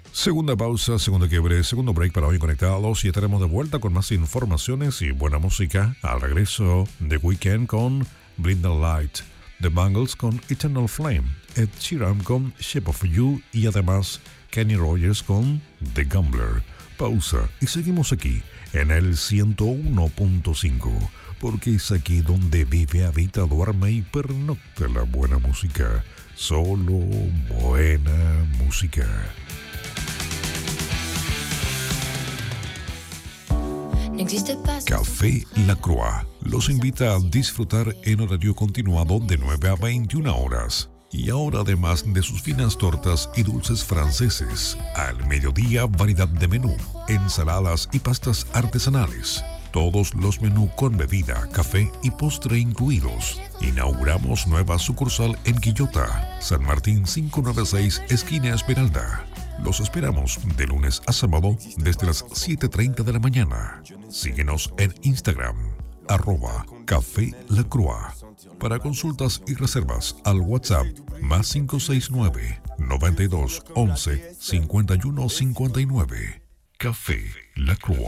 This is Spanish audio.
Segunda pausa, segundo quiebre, segundo break para hoy conectados y estaremos de vuelta con más informaciones y buena música. Al regreso, The Weeknd con Blinding Light, The Bangles con Eternal Flame, Ed Sheeran con Shape of You y además Kenny Rogers con The Gambler. Pausa y seguimos aquí en el 101.5, porque es aquí donde vive, habita, duerme y pernocta la buena música. Solo buena música. Café La Croix los invita a disfrutar en horario continuado de 9 a 21 horas. Y ahora, además de sus finas tortas y dulces franceses, al mediodía variedad de menú, ensaladas y pastas artesanales. Todos los menús con bebida, café y postre incluidos. Inauguramos nueva sucursal en Quillota, San Martín 596, esquina Esmeralda. Los esperamos de lunes a sábado desde las 7:30 de la mañana. Síguenos en Instagram, @Café La Croix. Para consultas y reservas al WhatsApp más 569 92 11 51 59. Café La Croix.